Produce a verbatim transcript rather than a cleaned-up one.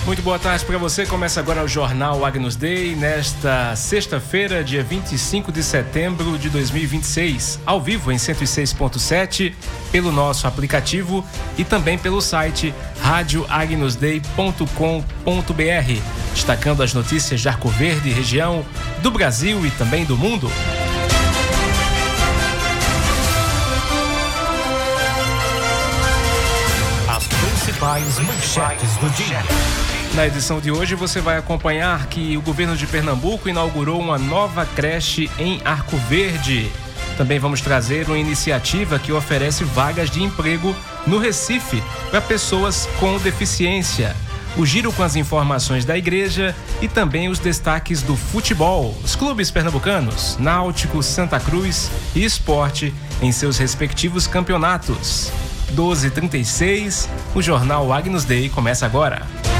Muito boa tarde para você. Começa agora o Jornal Agnus Dei, nesta sexta-feira, dia vinte e cinco de setembro de dois mil e vinte e seis, ao vivo em cento e seis ponto sete, pelo nosso aplicativo e também pelo site rádio agnus dei ponto com ponto br, destacando as notícias de Arco Verde, região, do Brasil e também do mundo. As principais manchetes do dia. Na edição de hoje você vai acompanhar que o governo de Pernambuco inaugurou uma nova creche em Arco Verde. Também vamos trazer uma iniciativa que oferece vagas de emprego no Recife para pessoas com deficiência. O giro com as informações da igreja e também os destaques do futebol. Os clubes pernambucanos, Náutico, Santa Cruz e Sport em seus respectivos campeonatos. doze e trinta e seis, o Jornal Agnus Dei começa agora.